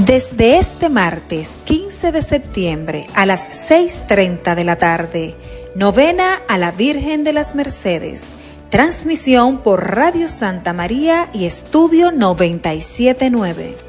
Desde este martes 15 de septiembre a las 6:30 de la tarde, novena a la Virgen de las Mercedes. Transmisión por Radio Santa María y Estudio 97.9.